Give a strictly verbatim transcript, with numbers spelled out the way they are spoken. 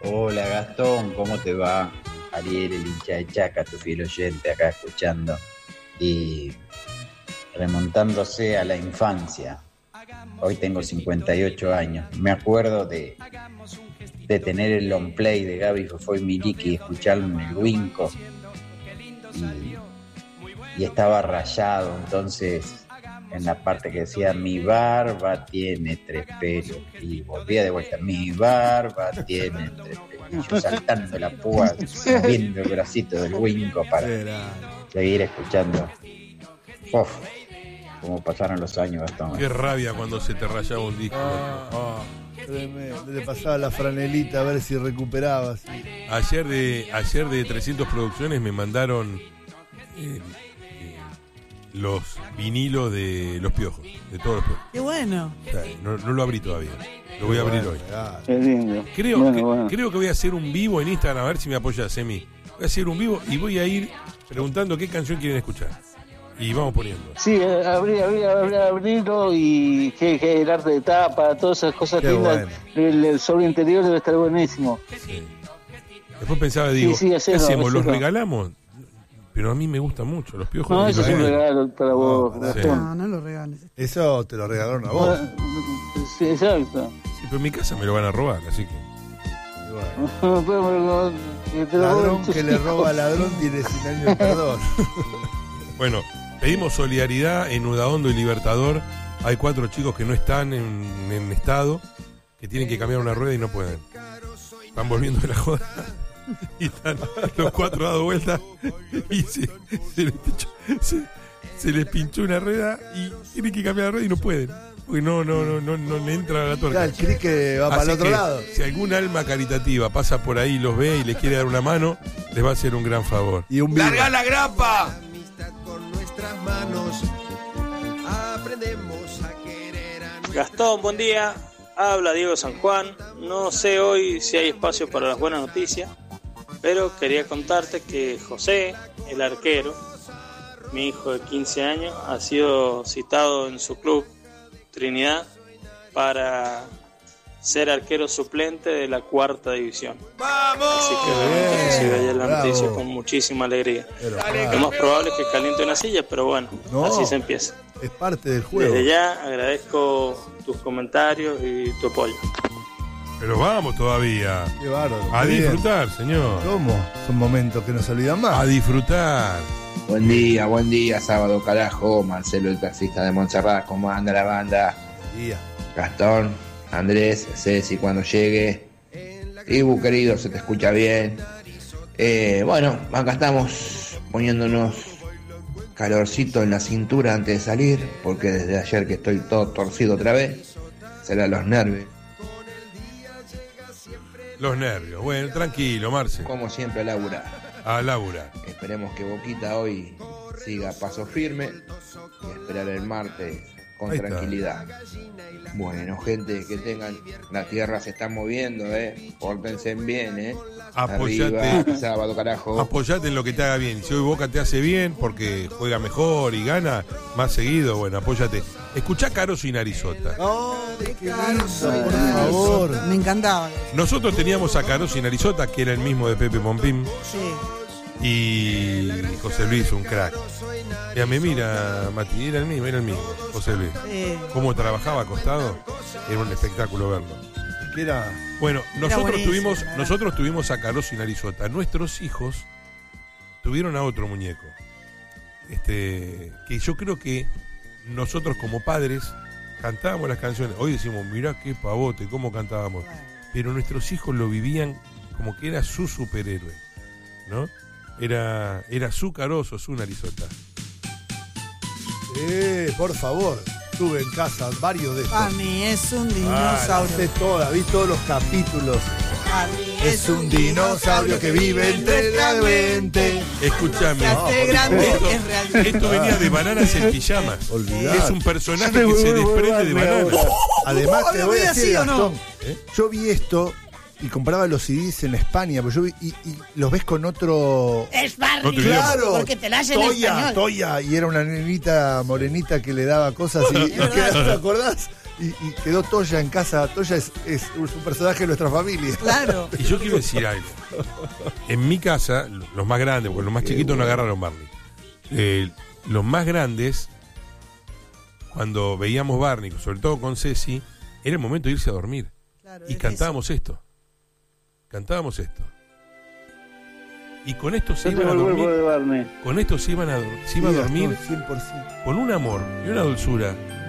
Hola Gastón, ¿cómo te va? Ariel, el hincha de Chaca, tu fiel oyente, acá escuchando y remontándose a la infancia. Hoy tengo cincuenta y ocho años. Me acuerdo de, de tener el long play de Gaby Fofó y Miliki y escucharlo en el Winco. Y, y estaba rayado, entonces en la parte que decía mi barba tiene tres pelos y volvía de vuelta, mi barba tiene tres pelos, y yo saltando la púa, viendo el bracito del Winco para seguir escuchando. Uf, cómo pasaron los años, Gastón. Qué rabia cuando se te rayaba un disco. Ah, ah, le pasaba la franelita a ver si recuperabas. Ayer de ayer de trescientas Producciones me mandaron eh, los vinilos de Los Piojos, de todos los Piojos. Qué bueno. O sea, no, no lo abrí todavía. Lo voy a abrir hoy. Qué lindo. Creo, bueno, que, bueno. creo que voy a hacer un vivo en Instagram, a ver si me apoyas, Emi. Voy a hacer un vivo y voy a ir preguntando qué canción quieren escuchar. Y vamos poniendo. Sí, abrí, abrí, abrí, abrirlo y que, que el arte de tapa, todas esas cosas Qué lindas. bueno. El, el sobre interior debe estar buenísimo. Sí. Después pensaba, digo, Sí, sí, hacelo, ¿qué hacemos? ¿Los hacelo. regalamos? Pero a mí me gustan mucho los Piojos. No, y eso los es un regalo. regalo para vos, No, Gastón. No, no lo regales. Eso te lo regalaron a vos. Sí, exacto. Sí, pero en mi casa me lo van a robar, así que... Y bueno. Pero, pero, que te lo Ladrón roben tus que le hijos. roba al ladrón tiene cien años de perdón. Bueno, pedimos solidaridad en Udaondo y Libertador. Hay cuatro chicos que no están en, en estado, que tienen que cambiar una rueda y no pueden. Están volviendo de la joda. Y están los cuatro dando vueltas y se, se, les pinchó, se, se les pinchó una rueda y tienen que cambiar la rueda y no pueden. Porque no, no, no, no, no le entra la tuerca. Ya, el crique va para Así el otro que, lado. si algún alma caritativa pasa por ahí y los ve y les quiere dar una mano, les va a hacer un gran favor. Y un vivo. ¡Larga la grapa! Gastón, buen día. Habla Diego San Juan. No sé hoy si hay espacio para las buenas noticias, pero quería contarte que José, el arquero, mi hijo de quince años, ha sido citado en su club Trinidad para ser arquero suplente de la cuarta división. Así que realmente recibe ayer la Bravo. noticia con muchísima alegría. Pero, Lo claro, más probable es que caliente una silla, pero bueno, No. así se empieza. es parte del juego. Desde ya agradezco tus comentarios y tu apoyo. Pero vamos todavía. Qué bárbaro. A qué bien. disfrutar, señor. ¿Cómo? Son momentos que no se olvidan más. A disfrutar. Buen día, buen día, sábado carajo, Marcelo el taxista de Montserrat, ¿cómo anda la banda? Día. Gastón, Andrés, Ceci cuando llegue. Ibu querido, se te escucha bien. Eh, bueno, acá estamos poniéndonos calorcito en la cintura antes de salir, porque desde ayer que estoy todo torcido otra vez, será los nervios. Los nervios. Bueno, tranquilo, Marce. Como siempre a laburar. A Laura. Esperemos que Boquita hoy siga a paso firme y esperar el martes con Ahí está. tranquilidad. Bueno, gente, que tengan, la tierra se está moviendo, eh. Pórtense bien, eh. Apoyate. Arriba, sábado, carajo. Apoyate en lo que te haga bien. Si hoy Boca te hace bien porque juega mejor y gana más seguido, bueno, apóyate. Escuchá Caroso y Narizota. No, qué lindo, Soy por Narizota. favor. Me encantaba. Nosotros teníamos a Caroso y Narizota, que era el mismo de Pepe Pompín, Sí. y José Luis, un crack. Ya me mira, Mati, era el mismo, era el mismo, José Luis. Sí. Cómo trabajaba acostado, era un espectáculo verlo. Que era Bueno, nosotros buenísimo, tuvimos, ¿verdad? nosotros tuvimos a Caroso y Narizota. Nuestros hijos tuvieron a otro muñeco. Este, que yo creo que nosotros como padres cantábamos las canciones. Hoy decimos, mirá qué pavote, cómo cantábamos. Pero nuestros hijos lo vivían como que era su superhéroe, ¿no? Era, era su Caroso, su Narizota. Eh, por favor. Tuve en casa varios de estos. Para mí es un Ah, dinosaurio. sé todas, vi todos los capítulos. Para mí Es un dinosaurio que vive entre la mente. Escúchame. Se hace por grande, favor. es real. Esto venía de Bananas en Pijamas. Olvidate. Es un personaje que se desprende de Bananas. Además, te ¿lo voy vi a así decir, o no? Gastón, ¿Eh? yo vi esto y compraba los C Ds en España, pues yo vi, y, y los ves con otro... Es Barney. Otro idioma. Claro, Porque te la hacen en Toya, español. Toya, y era una nenita morenita que le daba cosas y, y que- ¿te acordás? y, y quedó Toya en casa. Toya es, es un personaje de nuestra familia. Claro. Y yo quiero decir algo. En mi casa, los más grandes, porque los más chiquitos no agarraron Barney. Eh, los más grandes, cuando veíamos Barney, sobre todo con Ceci, era el momento de irse a dormir. Claro, Y es cantábamos esto. Cantábamos esto. Y con esto se Yo iban a tengo el dormir. cuerpo de Barney. Con esto se iban a, se iba a Sí, dormir Gastón, cien por ciento. con un amor y una dulzura